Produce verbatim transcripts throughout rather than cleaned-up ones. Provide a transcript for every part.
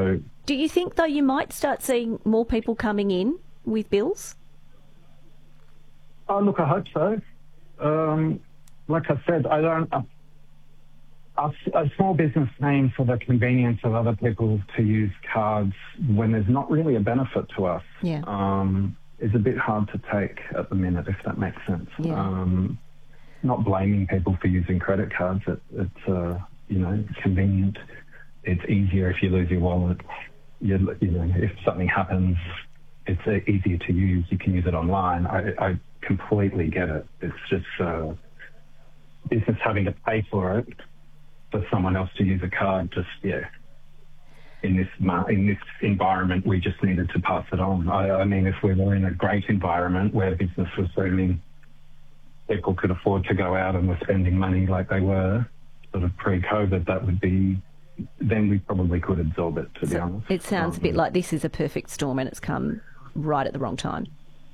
So, do you think, though, you might start seeing more people coming in with bills? oh, look, I hope so. Um, like I said, I don't... Uh, a, a small business name for the convenience of other people to use cards when there's not really a benefit to us Yeah. um, is a bit hard to take at the minute, if that makes sense. Yeah. Um, not blaming people for using credit cards. It, it's, uh, you know, convenient. It's easier if you lose your wallet. You, you know, if something happens, it's uh, easier to use. You can use it online. I, I completely get it. It's just uh, business having to pay for it, for someone else to use a card. Just yeah, in this in this environment, we just needed to pass it on. I, I mean, if we were in a great environment where business was booming, people could afford to go out and were spending money like they were sort of pre-COVID, that would be, then we probably could absorb it, to so be honest. It sounds um, a bit like this is a perfect storm and it's come right at the wrong time.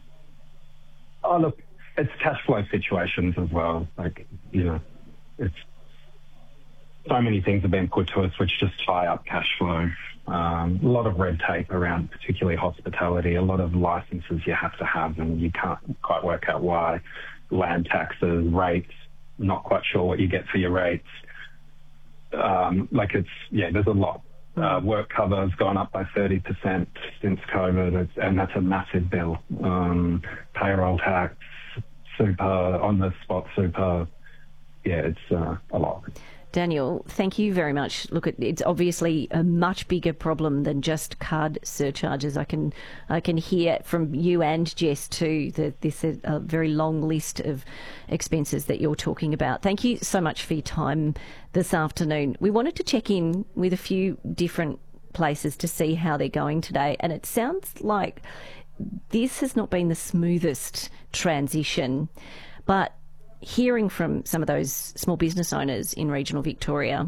Oh, look, it's cash flow situations as well. Like, you know, it's so many things have been put to us which just tie up cash flow. Um, a lot of red tape around particularly hospitality, a lot of licenses you have to have and you can't quite work out why. Land taxes, rates, not quite sure what you get for your rates. Um, like it's, yeah, there's a lot. Uh, work cover has gone up by thirty percent since COVID, it's, and that's a massive bill. Um, payroll tax, super, on-the-spot super, yeah, it's uh, a lot. Daniel, thank you very much. Look, it's obviously a much bigger problem than just card surcharges. I can I can hear from you and Jess too that this is a very long list of expenses that you're talking about. Thank you so much for your time this afternoon. We wanted to check in with a few different places to see how they're going today, and it sounds like this has not been the smoothest transition, but hearing from some of those small business owners in regional Victoria,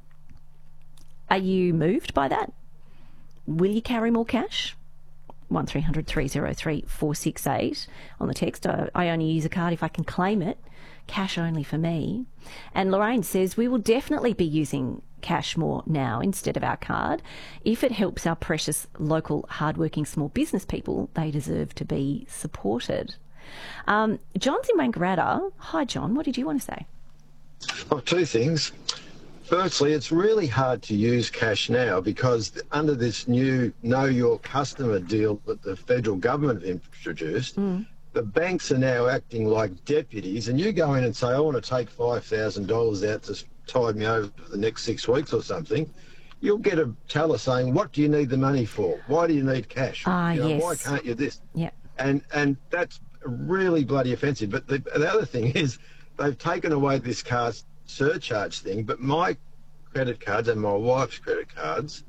are you moved by that? Will you carry more cash? one three hundred three oh three four six eight on the text. I, I only use a card if I can claim it. Cash only for me. And Lorraine says we will definitely be using cash more now instead of our card. If it helps our precious local hardworking small business people, they deserve to be supported. Um, John's in Wangaratta. Hi, John. What did you want to say? Well, two things. Firstly, it's really hard to use cash now because under this new Know Your Customer deal that the federal government introduced, mm. the banks are now acting like deputies, and you go in and say, I want to take five thousand dollars out to tide me over for the next six weeks or something. You'll get a teller saying, what do you need the money for? Why do you need cash? Ah, you know, yes. Why can't you this? Yeah. And, and that's really bloody offensive. But the, the other thing is they've taken away this car surcharge thing, but my credit cards and my wife's credit cards,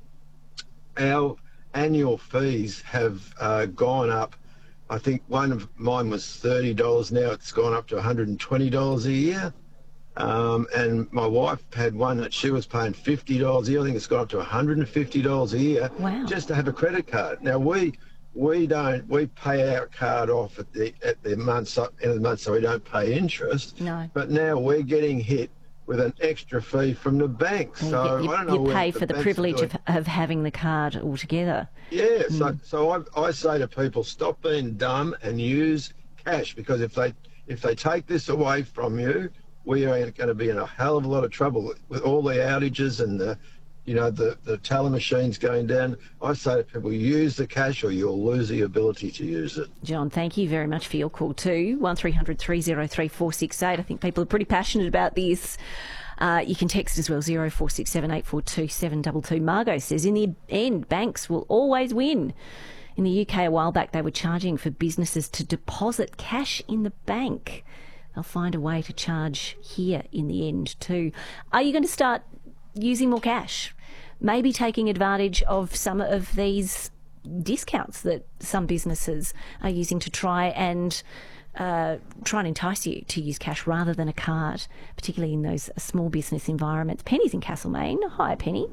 our annual fees have uh, gone up. I think one of mine was thirty dollars. Now it's gone up to one hundred twenty dollars a year. Um, and my wife had one that she was paying fifty dollars a year. I think it's gone up to one hundred fifty dollars a year. Wow. Just to have a credit card. Now we we don't we pay our card off at the at the month end of the month, so we don't pay interest. No. But now we're getting hit with an extra fee from the bank. You So get- you, I don't know you pay whether for the banks are privilege doing- of, of having the card altogether. Yeah, so so I, I say to people, stop being dumb and use cash, because if they if they take this away from you, we are going to be in a hell of a lot of trouble with, with all the outages and the, you know, the, the teller machines going down. I say to people, use the cash or you'll lose the ability to use it. John, thank you very much for your call too. one three hundred three oh three four six eight. I think people are pretty passionate about this. Uh, you can text as well, zero four six seven eight four two seven two two. Margot says, in the end, banks will always win. In the U K a while back, they were charging for businesses to deposit cash in the bank. They'll find a way to charge here in the end too. Are you going to start using more cash? Maybe taking advantage of some of these discounts that some businesses are using to try and uh, try and entice you to use cash rather than a card, particularly in those small business environments. Penny's in Castlemaine. Hi, Penny.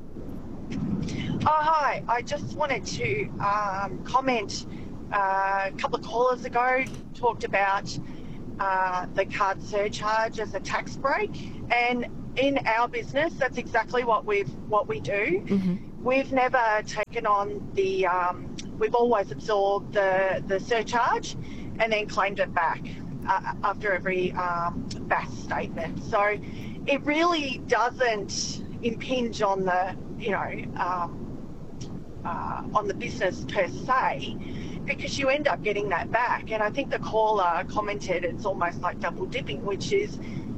Oh, hi. I just wanted to um, comment. Uh, a couple of callers ago talked about uh, the card surcharge as a tax break, and in our business, that's exactly what we what we do. Mm-hmm. we've never taken on the, um, we've always absorbed the, the surcharge and then claimed it back uh, after every um, B A S statement. So it really doesn't impinge on the, you know, um, uh, on the business per se, because you end up getting that back. And I think the caller commented it's almost like double dipping, which is,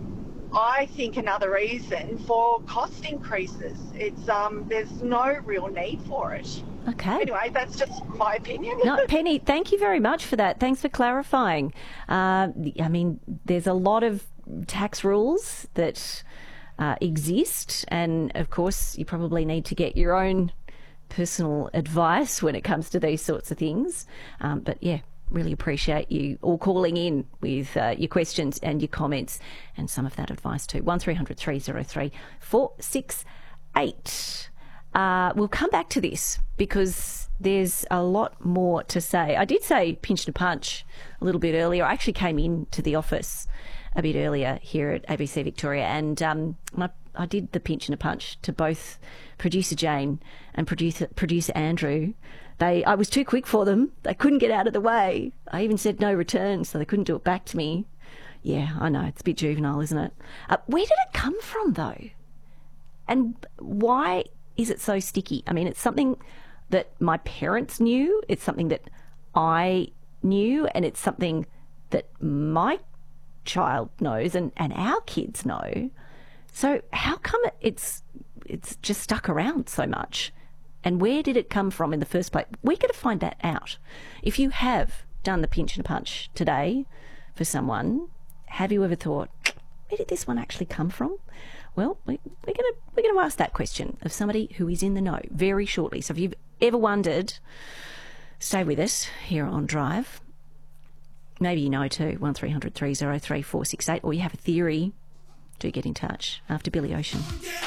I think, another reason for cost increases. It's um, there's no real need for it. Okay. Anyway, that's just my opinion. No, Penny, thank you very much for that. Thanks for clarifying. Uh, I mean, there's a lot of tax rules that uh, exist, and of course, you probably need to get your own personal advice when it comes to these sorts of things. Um, but yeah, really appreciate you all calling in with uh, your questions and your comments and some of that advice too. one three hundred three oh three four six eight. Uh, we'll come back to this because there's a lot more to say. I did say pinch and punch a little bit earlier. I actually came into the office a bit earlier here at A B C Victoria, and um, I, I did the pinch and a punch to both producer Jane and producer, producer Andrew. They, I was too quick for them. They couldn't get out of the way. I even said no return, so they couldn't do it back to me. Yeah, I know, it's a bit juvenile, isn't it? Uh, where did it come from, though? And why is it so sticky? I mean, it's something that my parents knew. It's something that I knew, and it's something that my child knows and, and our kids know. So how come it's it's just stuck around so much? And where did it come from in the first place? We're going to find that out. If you have done the pinch and a punch today for someone, have you ever thought, where did this one actually come from? Well, we, we're going to we're going to ask that question of somebody who is in the know very shortly. So if you've ever wondered, stay with us here on Drive. Maybe you know too, one three hundred three oh three four six eight, or you have a theory, do get in touch after Billy Ocean.